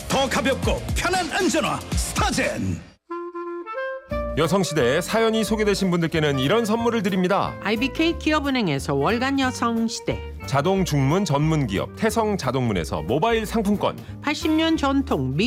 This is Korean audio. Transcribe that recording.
더 가볍고 편한 안전화 스타젠. 여성시대에 사연이 소개되신 분들께는 이런 선물을 드립니다. IBK 기업은행에서 월간 여성시대, 자동 중문 전문 기업 태성 자동문에서 모바일 상품권, 80년 전통